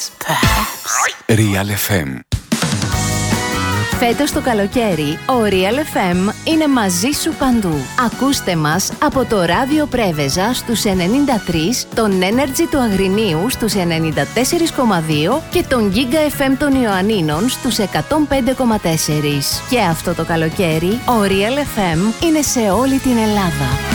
Real FM. Φέτος το καλοκαίρι, ο Real FM είναι μαζί σου παντού. Ακούστε μας από το ράδιο Πρέβεζα στους 93, τον Energy του Αγρινίου στους 94,2 και τον Giga FM των Ιωαννίνων στους 105,4. Και αυτό το καλοκαίρι, ο Real FM είναι σε όλη την Ελλάδα.